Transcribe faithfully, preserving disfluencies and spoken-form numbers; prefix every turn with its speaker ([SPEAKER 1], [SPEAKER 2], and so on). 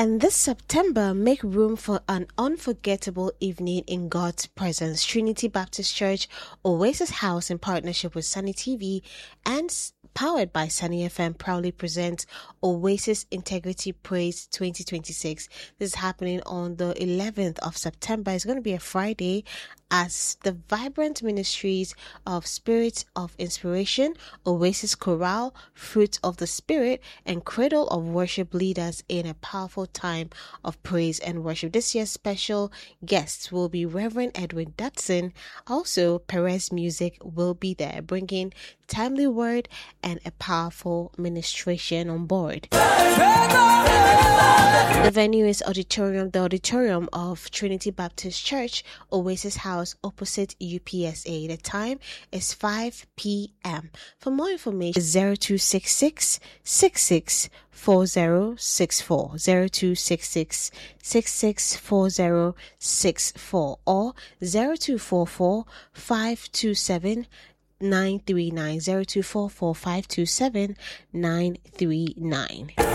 [SPEAKER 1] And this September, make room for an unforgettable evening in God's presence. Trinity Baptist Church, Oasis House, in partnership with Sunny T V and powered by Sunny F M, proudly presents Oasis Integrity Praise twenty twenty-six. This is happening on the eleventh of September. It's going to be a Friday, as the vibrant ministries of Spirit of Inspiration, Oasis Chorale, Fruit of the Spirit, and Cradle of Worship lead us in a powerful time of praise and worship. This year's special guests will be Reverend Edwin Dutson. Also, Perez Music will be there, bringing timely word and a powerful ministration on board. The venue is auditorium, the auditorium of Trinity Baptist Church, Oasis House, opposite U P S A. The time is five p.m. For more information, zero two six six, six six four zero six four, zero two six six, six six four zero six four, or zero two four four, five two seven, nine three nine, zero two four four, five two seven, nine three nine.